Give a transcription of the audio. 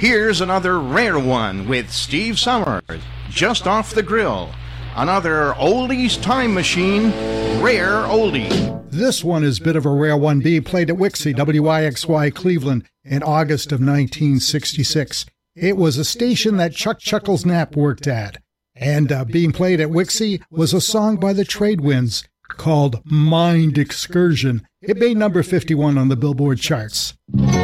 Here's another rare one with Steve Summers, Just Off the Grill. Another oldies time machine, rare oldie. This one is a bit of a rare 1B, played at Wixie, WYXY Cleveland, in August of 1966. It was a station that Chuck Chuckles Knapp worked at. And being played at Wixie was a song by the Tradewinds called Mind Excursion. It made number 51 on the Billboard charts.